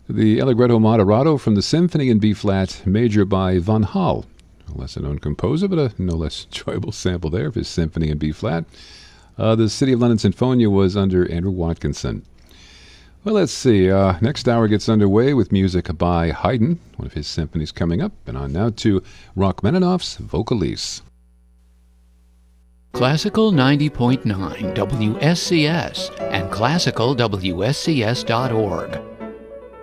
The Allegretto Moderato from the Symphony in B-flat major by Van Hal, a lesser-known composer, but a no less enjoyable sample there of his Symphony in B-flat. The City of London Sinfonia was under Andrew Watkinson. Well, let's see. Next hour gets underway with music by Haydn, one of his symphonies coming up. And on now to Rachmaninoff's Vocalise. Classical 90.9 WSCS and classicalwscs.org.